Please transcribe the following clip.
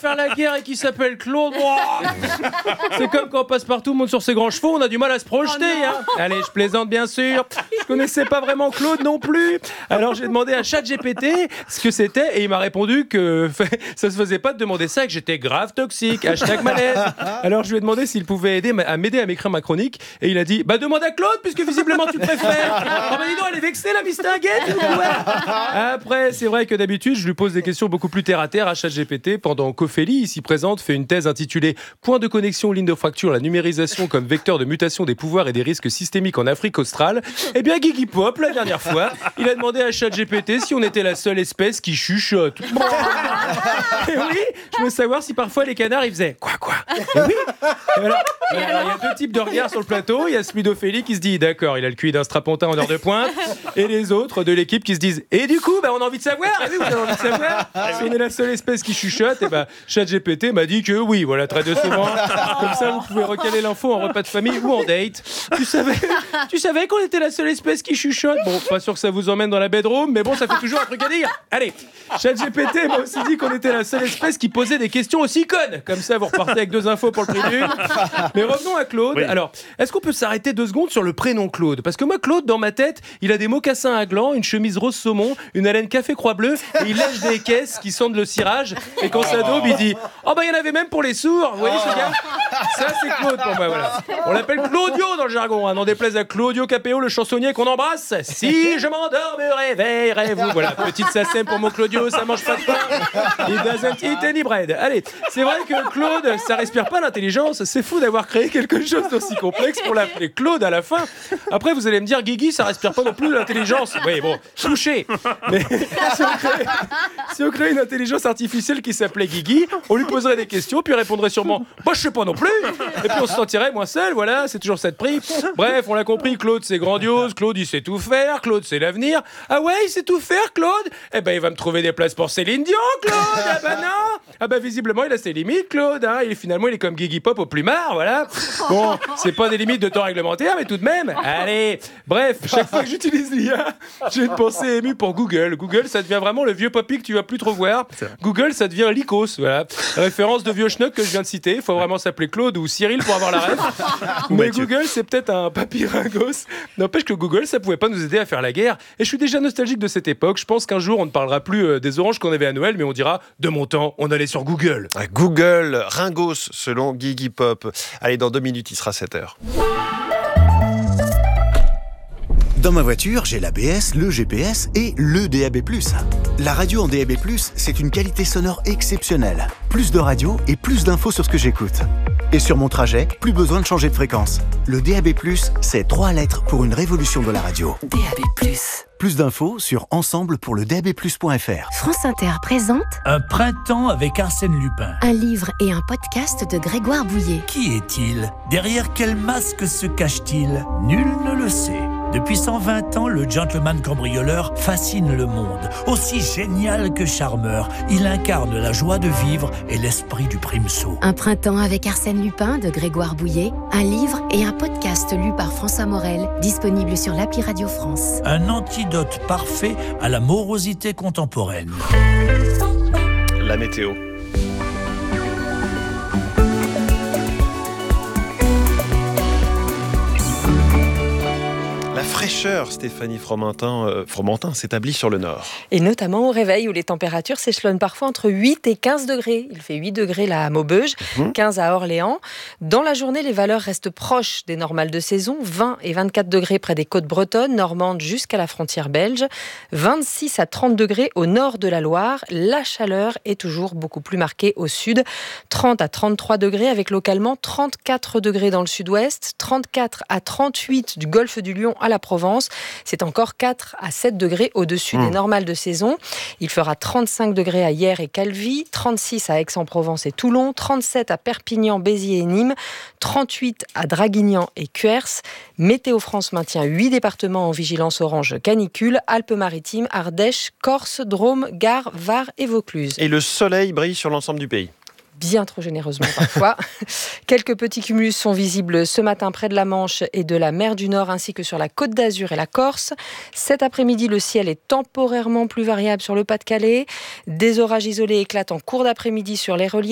faire la guerre et qui s'appelle Claude. C'est comme quand Passepartout monte sur ses grands chevaux, on a du mal à se projeter. Allez, je plaisante bien sûr. Je connaissais pas vraiment Claude non plus. Alors j'ai demandé à ChatGPT ce que c'était et il m'a répondu que ça se faisait pas de demander ça, que j'étais grave toxique. #malaise. Alors je lui ai demandé s'il pouvait m'aider à m'écrire ma chronique et il a dit demande à Claude puisque visiblement tu préfères. Dis donc, elle est vexée la mistinguette. Après, c'est vrai que d'habitude je lui pose des questions beaucoup plus terre à terre à ChatGPT pendant qu'Ophélie, ici présente, fait une thèse intitulée Point de connexion, ligne de fracture, la numérisation comme vecteur de mutation des pouvoirs et des risques systémiques en Afrique australe. Eh bien, Guigui Pop, la dernière fois, il a demandé à ChatGPT si on était la seule espèce qui chuchote. Et oui, je veux savoir si parfois les canards ils faisaient quoi. Et oui. Alors, il y a deux types de regards sur le plateau. Il y a celui d'Ophélie qui se dit d'accord, il a le QI d'un strapontin en heure de pointe, et les autres de l'équipe qui se disent et du coup, on a envie de savoir. Et oui, vous avez envie de savoir si on est la seule espèce qui chuchote. Et ChatGPT m'a dit que oui, voilà, très décevant. Comme ça, vous pouvez recaler l'info en repas de famille ou en date. Tu savais qu'on était la seule espèce qui chuchote. Bon, pas sûr que ça vous emmène dans la bedroom, mais bon, ça fait toujours un truc à dire. Allez, ChatGPT m'a aussi dit qu'on était la seule espèce qui posait des questions aussi connes. Comme ça, vous repartez avec 2 infos pour le prix d'une. Mais revenons à Claude. Oui. Alors, est-ce qu'on peut s'arrêter 2 secondes sur le prénom Claude ? Parce que moi, Claude, dans ma tête, il a des mocassins à gland, une chemise rose saumon, une haleine café croix bleue, et il lèche des caisses qui sentent le cirage. Et quand ça daube, il dit il y en avait même pour les sourds. Vous voyez ce gars ? Ça, c'est Claude pour moi, voilà. On l'appelle Claudio dans le jargon, n'en déplaise à Claudio Capéo, le chansonnier qu'on embrasse. Si je m'endors, me réveillerez-vous. Voilà, petite sacème pour mon Claudio, ça mange pas de pain. It doesn't eat any bread. Allez, c'est vrai que Claude, ça respire pas l'intelligence. C'est fou d'avoir créé quelque chose d'aussi complexe pour l'appeler Claude à la fin. Après, vous allez me dire, Guigui, ça respire pas non plus l'intelligence. Oui, bon, touché. Mais si on crée une intelligence artificielle qui s'appelait Guigui, on lui poserait des questions, puis il répondrait sûrement je sais pas non plus. Et puis on se sentirait moins seul, voilà, c'est toujours cette prix. Bref, on l'a compris, Claude c'est grandiose, Claude il sait tout faire, Claude c'est l'avenir. Ah ouais, il sait tout faire, Claude ? Eh ben il va me trouver des places pour Céline Dion, Claude. Ah bah non. Ah bah visiblement il a ses limites, Claude. Finalement il est comme Guigui Pop au plumard, voilà. Bon, c'est pas des limites de temps réglementaire, mais tout de même. Allez, bref, chaque fois que j'utilise l'IA, j'ai une pensée émue pour Google. Google, ça devient vraiment le vieux papy que tu vas plus trop voir. Google, ça devient l'icos, voilà. Référence de vieux schnock que je viens de citer. Il faut vraiment s'appeler Claude ou Cyril pour avoir la ref. Mais Google, c'est peut-être un papy ringos. N'empêche que Google, ça pouvait pas nous aider à faire la guerre. Et je suis déjà nostalgique de cette époque. Je pense qu'un jour, on ne parlera plus des oranges qu'on avait à Noël, mais on dira, de mon temps, on allait sur Google. Google, ringos, selon Guigui Pop. Allez, dans 2 minutes, il sera 7h. Dans ma voiture, j'ai l'ABS, le GPS et le DAB+. La radio en DAB+, c'est une qualité sonore exceptionnelle. Plus de radio et plus d'infos sur ce que j'écoute. Et sur mon trajet, plus besoin de changer de fréquence. Le DAB+, c'est 3 lettres pour une révolution de la radio. DAB+. Plus d'infos sur ensemble-pour-le-DAB+.fr. France Inter présente Un printemps avec Arsène Lupin. un livre et un podcast de Grégoire Bouillet. Qui est-il ? Derrière quel masque se cache-t-il ? Nul ne le sait. Depuis 120 ans, le gentleman cambrioleur fascine le monde. Aussi génial que charmeur, il incarne la joie de vivre et l'esprit du primesaut. Un printemps avec Arsène Lupin de Grégoire Bouillet, un livre et un podcast lu par François Morel, disponible sur l'appli Radio France. Un antidote parfait à la morosité contemporaine. La météo. La fraîcheur, Stéphanie Fromentin s'établit sur le nord. Et notamment au réveil où les températures s'échelonnent parfois entre 8 et 15 degrés. Il fait 8 degrés là à Maubeuge, 15 à Orléans. Dans la journée, les valeurs restent proches des normales de saison. 20 et 24 degrés près des côtes bretonnes, normandes jusqu'à la frontière belge. 26 à 30 degrés au nord de la Loire. La chaleur est toujours beaucoup plus marquée au sud. 30 à 33 degrés avec localement 34 degrés dans le sud-ouest. 34 à 38 du golfe du Lion à la Provence. C'est encore 4 à 7 degrés au-dessus des normales de saison. Il fera 35 degrés à Hyères et Calvi, 36 à Aix-en-Provence et Toulon, 37 à Perpignan, Béziers et Nîmes, 38 à Draguignan et Cuers. Météo France maintient 8 départements en vigilance orange canicule, Alpes-Maritimes, Ardèche, Corse, Drôme, Gard, Var et Vaucluse. Et le soleil brille sur l'ensemble du pays. Bien trop généreusement parfois. Quelques petits cumulus sont visibles ce matin près de la Manche et de la mer du Nord, ainsi que sur la Côte d'Azur et la Corse. Cet après-midi, le ciel est temporairement plus variable sur le Pas-de-Calais. Des orages isolés éclatent en cours d'après-midi sur les reliefs.